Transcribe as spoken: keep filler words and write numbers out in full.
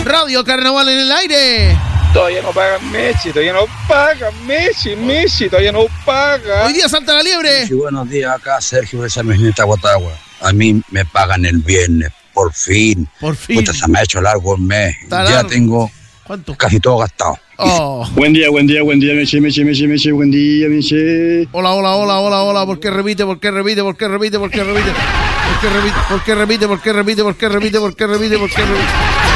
Radio Carnaval en el aire. Todavía no pagan Messi, todavía no pagan Messi, Messi, todavía no paga. Hoy día salta la liebre. Sí, buenos días, acá Sergio de San Miguel Guatagua. A mí me pagan el viernes, por fin. Por fin. Puta, se me ha hecho largo el mes. Está Ya largo. tengo ¿Cuánto? casi todo gastado. Oh. Buen día, buen día, buen día, Messi, Messi, Messi, Messi, buen día, Messi. Hola, hola, hola, hola, hola. ¿Por qué repite? ¿Por qué repite? ¿Por qué repite? ¿Por qué repite? ¿Por qué repite? ¿Por qué repite? ¿Por qué repite? ¿Por qué repite? ¿Por qué repite? ¿Por qué repite?